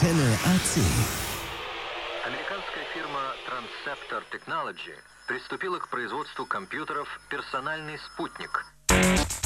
Antenne AC. Американская фирма Transceptor Technology приступила к производству компьютеров «Персональный спутник».